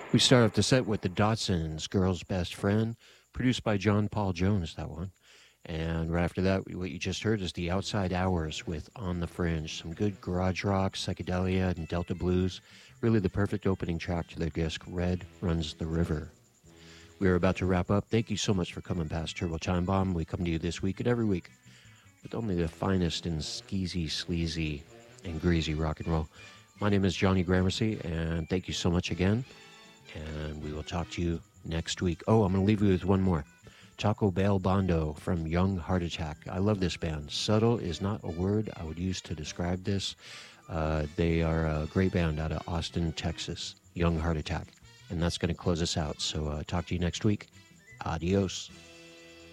We start off the set with the Dotsons, Girl's Best Friend, produced by John Paul Jones, that one. And right after that, what you just heard is the Outside Hours with On the Fringe. Some good garage rock, psychedelia, and Delta blues. Really the perfect opening track to their disc, Red Runs the River. We are about to wrap up. Thank you so much for coming past Turbo Time Bomb. We come to you this week and every week with only the finest in skeezy, sleazy, and greasy rock and roll. My name is Johnny Gramercy, and thank you so much again. And we will talk to you next week. Oh, I'm going to leave you with one more. Taco Bell Bondo from Young Heart Attack. I love this band. Subtle is not a word I would use to describe this. They are a great band out of Austin, Texas. Young Heart Attack. And that's going to close us out. So talk to you next week. Adios.